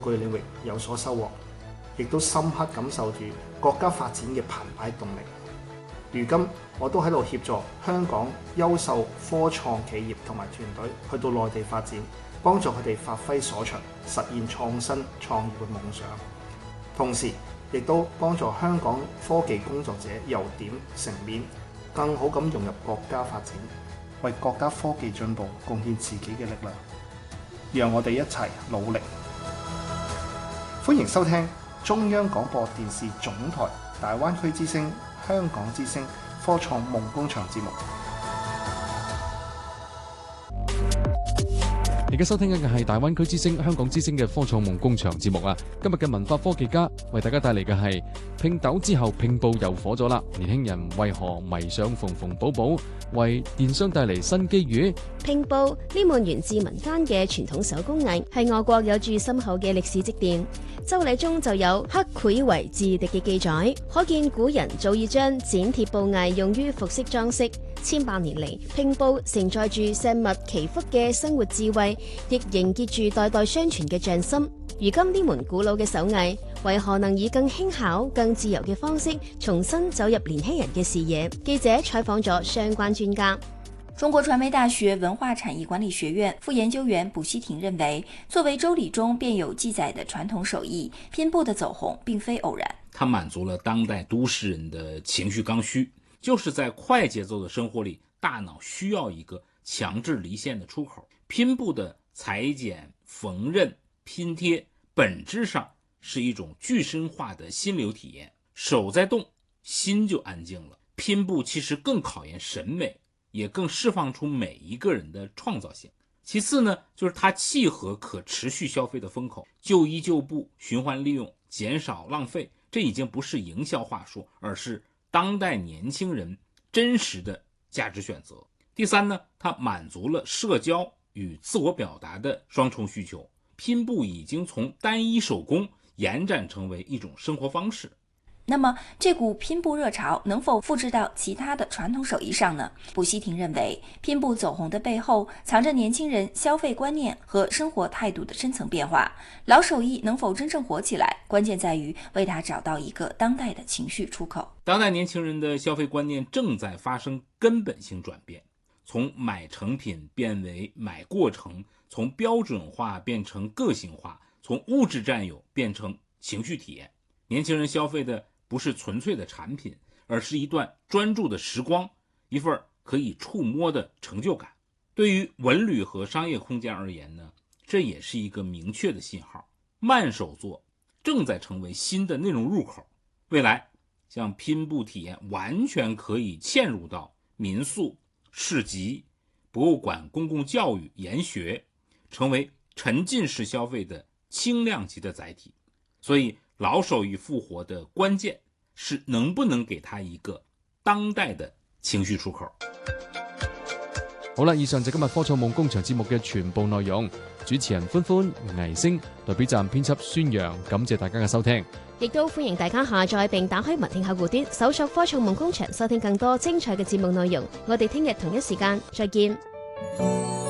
具領域有所收穫，亦都深刻感受住國家發展嘅澎湃動力。如今我都喺度協助香港優秀科創企業同埋團隊去到內地發展，幫助佢哋發揮所長，實現創新創業嘅夢想。同時亦都幫助香港科技工作者由點成面，更好咁融入國家發展，為國家科技進步貢獻自己嘅力量。讓我哋一齊努力。歡迎收聽中央廣播電視總台大灣區之聲、香港之聲科創夢工場節目。 而家收聽緊嘅係大灣區之聲、香港之聲嘅科創夢工場節目啊！今日嘅文化科技家為大家帶嚟嘅係拼豆之後，拼布又火咗啦！年輕人為何迷上縫縫補補，為電商帶嚟新機遇？ 拼布呢門源自民間嘅傳統手工藝，係我國有住深厚嘅歷史積澱。周禮中就有刻繪為字滴嘅記載，可見古人早已將剪貼布藝用於服飾裝飾。千百年嚟，拼布承載住石墨祈福嘅生活智慧，亦凝結住代代相傳嘅匠心。如今呢門古老嘅手藝，為何能以更輕巧、更自由嘅方式重新走入年輕人嘅視野？記者採訪咗相關專家。 中國傳媒大學文化產業管理學院副研究員卜希婷認為，作為周禮中便有記載的傳統手藝，拼布的走紅並非偶然。 它滿足了當代都市人的情緒剛需，就是在快節奏的生活裡，大腦需要一個強制離線的出口。拼布的裁剪、縫紉、拼貼，本質上是一種具身化的心流體驗。手在動，心就安靜了。拼布其實更考驗審美，也更釋放出每一個人的創造性。其次呢，就是它契合可持續消費的風口，舊衣舊布，循環利用，減少浪費，這已經不是營銷話術，而是當代年輕人真實的價值選擇。第三呢，它滿足了社交與自我表達的雙重需求。拼布已經從單一手工延展成為一種生活方式。 那麼這股拼布熱潮能否複製到其他的傳統手藝上呢？卜希婷認為，拼布走紅的背後藏着年輕人消費觀念和生活態度的深層變化。老手藝能否真正火起來，關鍵在於為它找到一個當代的情緒出口。 當代年輕人的消費觀念正在發生根本性轉變，從買成品變為買過程，從標準化變成個性化，從物質佔有變成情緒體驗。年輕人消費的不是純粹的產品，而是一段專注的時光，一份可以觸摸的成就感。對於文旅和商業空間而言呢，這也是一個明確的信號。慢手作正在成為新的內容入口，未來像拼布體驗完全可以嵌入到民宿、市集、博物館、公共教育、研學，成為沉浸式消費的輕量級的載體。所以老手藝復活的關鍵是能不能給它一個當代的情緒出口。 好啦，以上就今日科創夢工場節目嘅全部內容。主持人歡歡、倪星，代表站編輯孫陽，感謝大家嘅收聽。 亦都歡迎大家下載並打開文聽客戶端，搜索科創夢工場，收聽更多精彩嘅節目內容。我哋聽日同一時間再見。